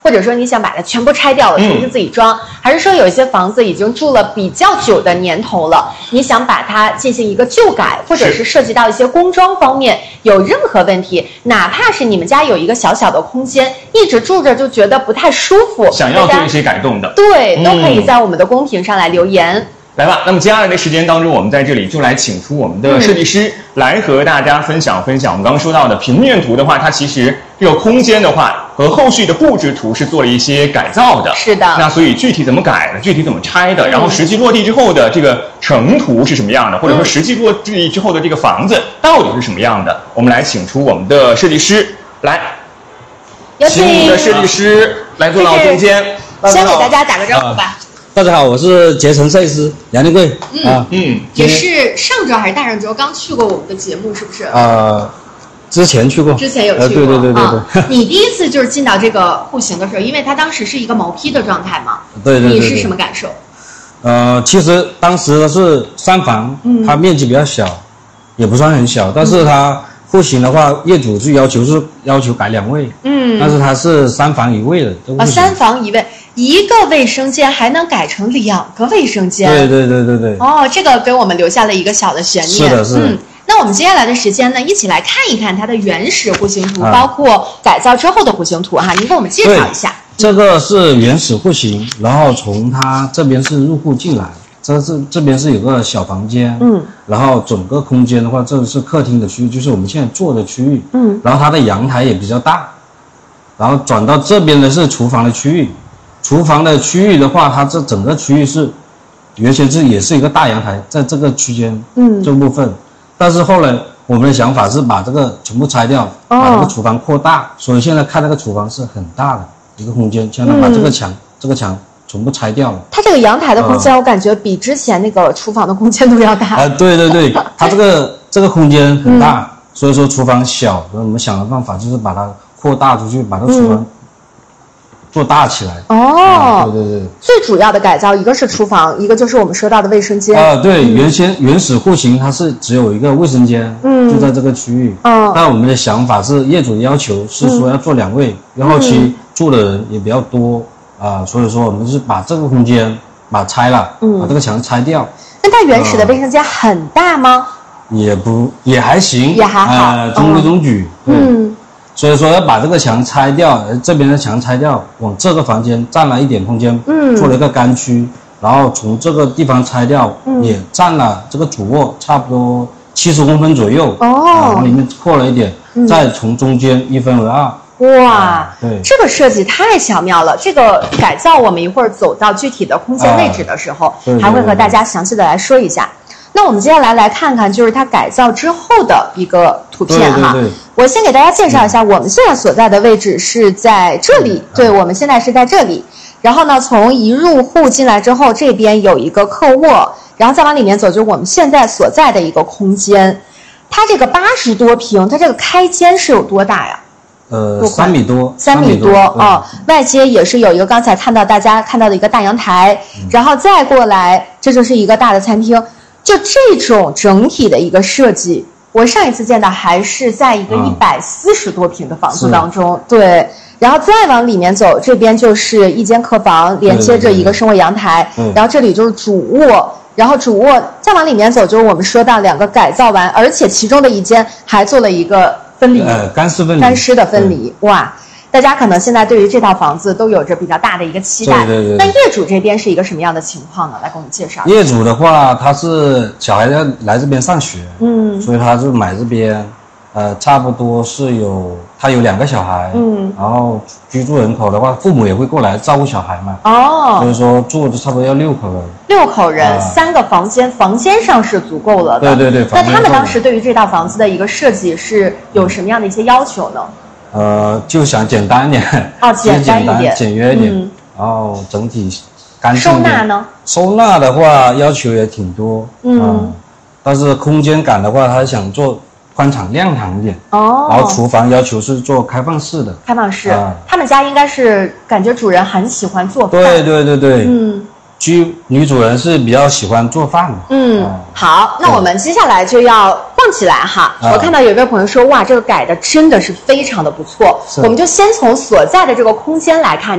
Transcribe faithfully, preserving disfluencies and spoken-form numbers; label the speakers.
Speaker 1: 或者说你想把它全部拆掉了，重新自己装，嗯、还是说有一些房子已经住了比较久的年头了，你想把它进行一个旧改，或者是涉及到一些工装方面有任何问题，哪怕是你们家有一个小小的空间，一直住着就觉得不太舒服，
Speaker 2: 想要做一些改动的，
Speaker 1: 对，嗯、都可以在我们的公屏上来留言。
Speaker 2: 来吧，那么接下来的时间当中，我们在这里就来请出我们的设计师、嗯、来和大家分享分享。我们刚刚说到的平面图的话，它其实这个空间的话和后续的布置图是做了一些改造的。
Speaker 1: 是的。
Speaker 2: 那所以具体怎么改的，具体怎么拆的，嗯、然后实际落地之后的这个成图是什么样的，或者说实际落地之后的这个房子到底是什么样的，我们来请出我们的设计师来，
Speaker 1: 有请
Speaker 2: 我们的设计师来坐到中间，
Speaker 1: 先给大家打个招呼吧。
Speaker 3: 大家好，我是捷成设计师杨立贵。
Speaker 1: 嗯啊，嗯，也是上周还是大上周刚去过我们的节目，是不是？
Speaker 3: 呃，之前去过，
Speaker 1: 之前有去过。
Speaker 3: 呃、对对对对对。
Speaker 1: 啊、你第一次就是进到这个户型的时候，因为它当时是一个毛坯的状态嘛。
Speaker 3: 对对 对, 对。
Speaker 1: 你是什么感受？
Speaker 3: 呃，其实当时是三房，嗯、它面积比较小，也不算很小，但是它户型的话，业主是要求是要求改两卫，嗯，但是它是三房一卫的。
Speaker 1: 啊，三房一卫。一个卫生间还能改成两个卫生间？
Speaker 3: 对对对对对。
Speaker 1: 哦，这个给我们留下了一个小的悬念。
Speaker 3: 是的，是的。
Speaker 1: 嗯，那我们接下来的时间呢，一起来看一看它的原始户型图，啊、包括改造之后的户型图哈。您给我们介绍一下。
Speaker 3: 这个是原始户型，然后从它这边是入户进来，这是这边是有个小房间，嗯，然后整个空间的话，这是客厅的区域，就是我们现在坐的区域，嗯，然后它的阳台也比较大，然后转到这边的是厨房的区域。厨房的区域的话，它这整个区域是原先是也是一个大阳台，在这个区间，嗯，这部分，但是后来我们的想法是把这个全部拆掉，哦、把这个厨房扩大，所以现在看那个厨房是很大的一个空间，现在把这个墙、嗯、这个墙全部拆掉了。
Speaker 1: 它这个阳台的空间，我感觉比之前那个厨房的空间都要大。
Speaker 3: 啊、呃，对对对，它这个这个空间很大，嗯、所以说厨房小，我们想的办法就是把它扩大出去，把这个厨房、嗯。做大起来
Speaker 1: 哦、
Speaker 3: 嗯，对对对，
Speaker 1: 最主要的改造一个是厨房，一个就是我们说到的卫生间
Speaker 3: 啊、呃，对，嗯、原先原始户型它是只有一个卫生间，嗯，就在这个区域，嗯，但我们的想法是业主的要求是说要做两卫，因为后期住的人也比较多啊、呃，所以说我们是把这个空间把它拆了，嗯，把这个墙拆掉。
Speaker 1: 那它原始的卫生间很大吗？
Speaker 3: 呃、也不也还行，
Speaker 1: 也还好，
Speaker 3: 呃，中规中矩，
Speaker 1: 嗯。
Speaker 3: 嗯，所以说要把这个墙拆掉，这边的墙拆掉，往这个房间占了一点空间，嗯，做了一个干区，然后从这个地方拆掉，嗯，也占了这个主卧差不多七十公分左右，哦，然后里面扩了一点，嗯、再从中间一分为二。
Speaker 1: 哇、
Speaker 3: 啊，对，
Speaker 1: 这个设计太巧妙了。这个改造我们一会儿走到具体的空间位置的时候，啊、对对对对还会和大家详细的来说一下。那我们接下来来看看，就是它改造之后的一个图片哈。
Speaker 3: 对对对，
Speaker 1: 我先给大家介绍一下，我们现在所在的位置是在这里。嗯、对，我们现在是在这里。然后呢，从一入户进来之后，这边有一个客卧，然后再往里面走，就是我们现在所在的一个空间。它这个八十多平，它这个开间是有多大呀？
Speaker 3: 呃，三米多，
Speaker 1: 三米多啊、嗯！外接也是有一个刚才看到大家看到的一个大阳台，嗯、然后再过来，这就是一个大的餐厅。就这种整体的一个设计，我上一次见到还是在一个一百四十多平的房子当中，嗯、对。然后再往里面走，这边就是一间客房，连接着一个生活阳台，对对对对，然后这里就是主卧。然后主卧再往里面走，就是我们说到两个改造完，而且其中的一间还做了一个分离，
Speaker 3: 呃，干湿分离，
Speaker 1: 干湿的分离，哇！大家可能现在对于这套房子都有着比较大的一个期待。
Speaker 3: 对对对。
Speaker 1: 那业主这边是一个什么样的情况呢？来给我们介绍。
Speaker 3: 业主的话，他是小孩要来这边上学，嗯，所以他是买这边，呃，差不多是有他有两个小孩，嗯，然后居住人口的话，父母也会过来照顾小孩嘛，哦，所以说住的差不多要六口人。
Speaker 1: 六口人，啊、三个房间，房间上是足够了的。
Speaker 3: 对对对。
Speaker 1: 那他们当时对于这套房子的一个设计是有什么样的一些要求呢？
Speaker 3: 呃，就想简单一点，
Speaker 1: 哦，简单一点，
Speaker 3: 简约一点，嗯、然后整体干净一点。
Speaker 1: 收纳呢？
Speaker 3: 收纳的话要求也挺多，嗯，呃、但是空间感的话，他想做宽敞亮堂一点。哦。然后厨房要求是做开放式的。
Speaker 1: 开放式。啊、他们家应该是感觉主人很喜欢做饭。
Speaker 3: 对对对对。嗯。居女主人是比较喜欢做饭的。
Speaker 1: 嗯，啊、好，那我们接下来就要逛起来哈。啊、我看到有一位朋友说，哇，这个改的真的是非常的不错。我们就先从所在的这个空间来看。